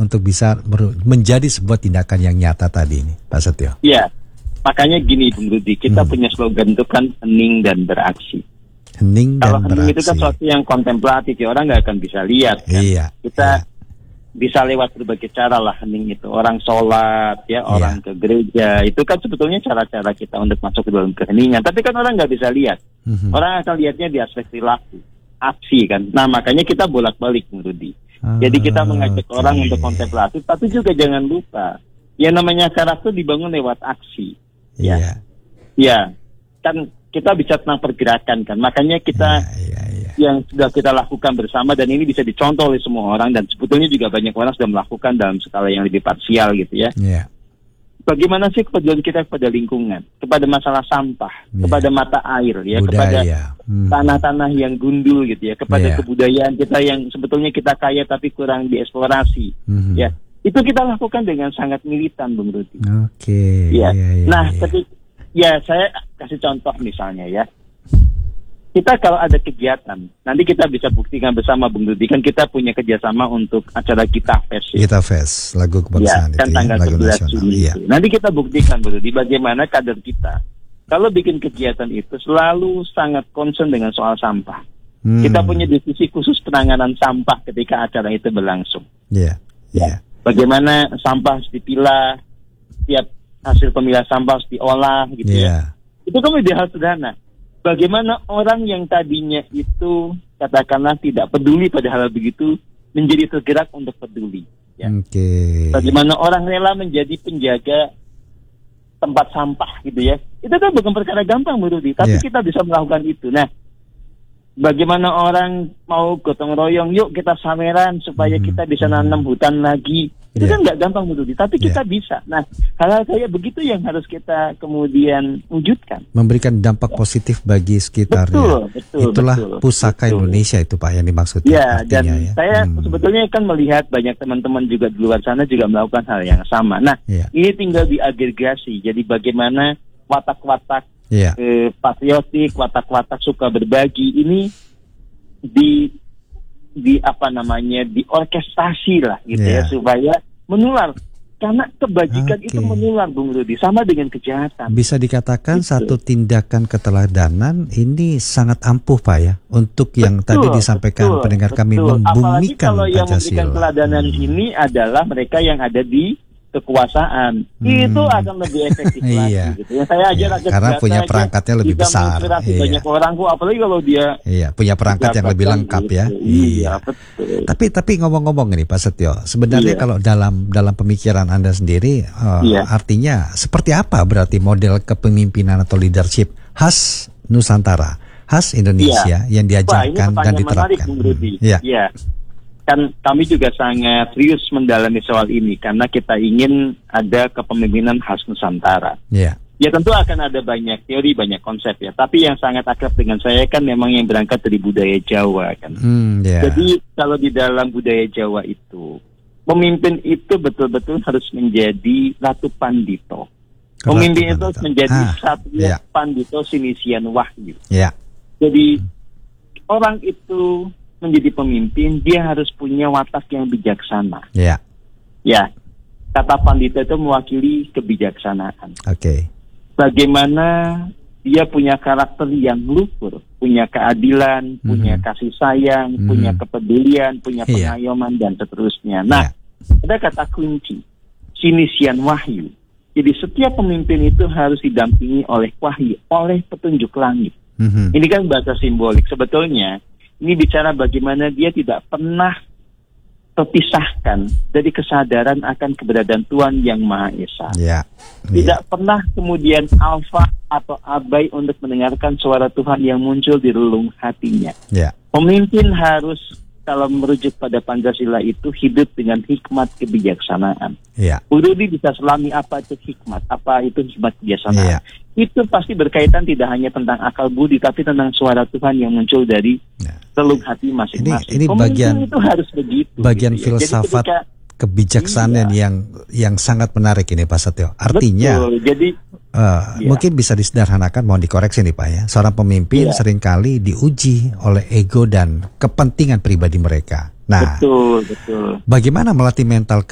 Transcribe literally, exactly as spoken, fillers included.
untuk bisa menjadi sebuah tindakan yang nyata tadi ini, Pak Setio? Iya, makanya gini Bung Rudi, kita hmm. punya slogan itu kan hening dan beraksi. Hening dan Kalau beraksi. hening itu kan sesuatu yang kontemplatif, ya orang nggak akan bisa lihat kan. Iya. Kita iya. bisa lewat berbagai cara lah hening itu. Orang sholat, ya, orang yeah. ke gereja. Itu kan sebetulnya cara-cara kita untuk masuk ke dalam keheningan. Tapi kan orang nggak bisa lihat. Mm-hmm. Orang akan lihatnya di aspek perilaku, aksi kan. Nah makanya kita bolak-balik, Rudi. Ah, Jadi kita mengajak okay. orang untuk kontemplatif, tapi juga jangan lupa, yang namanya karakter dibangun lewat aksi. Ya, yeah. ya, kan kita bicara tentang pergerakan kan. Makanya kita yeah, yeah, yeah. yang sudah kita lakukan bersama, dan ini bisa dicontoh oleh semua orang, dan sebetulnya juga banyak orang sudah melakukan dalam skala yang lebih parsial gitu ya. Yeah. Bagaimana sih kepedulian kita kepada lingkungan, kepada masalah sampah, yeah. kepada mata air ya, budaya. kepada hmm. tanah-tanah yang gundul gitu ya, kepada yeah. kebudayaan kita yang sebetulnya kita kaya tapi kurang dieksplorasi hmm. ya. Itu kita lakukan dengan sangat militan, Bung Rudi. Oke. Okay. Ya. Yeah, yeah, nah, yeah. ketika ya saya kasih contoh misalnya ya. Kita kalau ada kegiatan, nanti kita bisa buktikan bersama Bung Rudi, kan kita punya kerjasama untuk acara Kita Fest. Ya. Kita Fest, lagu kebangsaan ya, kan itu tanggal ya, lagu sebelas Juni. Iya. Nanti kita buktikan Bung Rudi bagaimana kader kita kalau bikin kegiatan itu selalu sangat concern dengan soal sampah. Hmm. Kita punya divisi khusus penanganan sampah ketika acara itu berlangsung. Iya. Yeah. Yeah. Ya. Bagaimana sampah harus dipilah, setiap hasil pemilah sampah harus diolah gitu yeah. ya. Itu kan menjadi hal sederhana. Bagaimana orang yang tadinya itu katakanlah tidak peduli pada hal begitu menjadi tergerak untuk peduli. Ya. Okay. Bagaimana orang rela menjadi penjaga tempat sampah gitu ya. Itu kan bukan perkara gampang, Bu Rudi, tapi yeah. kita bisa melakukan itu. Nah, bagaimana orang mau gotong royong, yuk kita sameran supaya hmm. kita bisa nanam hutan lagi. Itu yeah. kan nggak gampang, Bu Rudi, tapi yeah. kita bisa. Nah, hal-hal kayak begitu yang harus kita kemudian wujudkan. Memberikan dampak ya. positif bagi sekitarnya. Betul, betul. Itulah betul, pusaka betul. Indonesia itu, Pak, yang dimaksudkan. Ya, dan ya. saya hmm. sebetulnya kan melihat banyak teman-teman juga di luar sana juga melakukan hal yang sama. Nah, yeah. ini tinggal diagregasi. Jadi bagaimana watak-watak yeah. eh, patriotik, watak-watak suka berbagi ini di di apa namanya diorkestrasi lah gitu yeah. ya supaya menular, karena kebajikan okay. itu menular, Bung Rudi, sama dengan kejahatan. Bisa dikatakan gitu. Satu tindakan keteladanan ini sangat ampuh, Pak, ya, untuk yang betul, tadi disampaikan betul, pendengar betul. kami membumikan Apalagi kalau Pancasila. Yang memberikan keteladanan hmm. ini adalah mereka yang ada di kekuasaan, hmm. itu akan lebih efektif lagi. Iya. Gitu. Ya, saya aja iya, karena punya perangkatnya lebih besar. Iya. Banyak orang kok, apalagi kalau dia iya, punya perangkat yang lebih lengkap gitu. ya. Iya, iya. Betul. Tapi tapi ngomong-ngomong ini Pak Setio, sebenarnya iya. kalau dalam dalam pemikiran Anda sendiri, uh, iya. artinya seperti apa berarti model kepemimpinan atau leadership khas Nusantara, khas Indonesia iya. yang diajarkan Wah, dan diterapkan? Menarik, Iya. Iya. Kan kami juga sangat serius mendalami soal ini karena kita ingin ada kepemimpinan khas Nusantara. Yeah. Ya tentu akan ada banyak teori, banyak konsep ya. Tapi yang sangat akrab dengan saya kan memang yang berangkat dari budaya Jawa kan. Mm, yeah. Jadi kalau di dalam budaya Jawa itu, pemimpin itu betul-betul harus menjadi Ratu Pandito. Pemimpin Ratu itu harus menjadi ah, Satya yeah. Pandito Sinisian Wahyu. Yeah. Jadi mm. orang itu menjadi pemimpin, dia harus punya watak yang bijaksana. Ya. Ya. Kata pandita itu mewakili kebijaksanaan. Oke. Okay. Bagaimana dia punya karakter yang luhur, punya keadilan, mm-hmm. punya kasih sayang, mm-hmm. punya kepedulian, punya pengayoman, yeah. dan seterusnya. Nah, yeah. ada kata kunci, Sinisian Wahyu. Jadi setiap pemimpin itu harus didampingi oleh wahyu, oleh petunjuk langit. Mm-hmm. Ini kan bahasa simbolik. Sebetulnya ini bicara bagaimana dia tidak pernah terpisahkan dari kesadaran akan keberadaan Tuhan Yang Maha Esa. Ya, tidak ya. pernah kemudian alfa atau abai untuk mendengarkan suara Tuhan yang muncul di relung hatinya. Ya. Pemimpin harus, kalau merujuk pada Pancasila itu, hidup dengan hikmat kebijaksanaan. Ya. Rudi bisa selami apa itu hikmat, apa itu hikmat kebijaksanaan. Ya. Itu pasti berkaitan tidak hanya tentang akal budi, tapi tentang suara Tuhan yang muncul dari ya. relung hati masing-masing. Ini, ini bagian itu harus begitu. Bagian gitu, filsafat ya. kebijaksanaan iya. yang yang sangat menarik ini, Pak Setio. Artinya, Betul. Jadi uh, iya. mungkin bisa disederhanakan, mohon dikoreksi nih Pak ya. Seorang pemimpin iya. seringkali diuji oleh ego dan kepentingan pribadi mereka. Nah, betul, betul. Bagaimana melatih mental